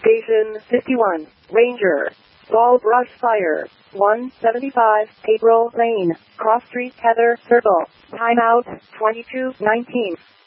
Station 51, Ranger. Ball brush fire. 175, April Lane, Cross Street, Heather Circle. Timeout, 22:19.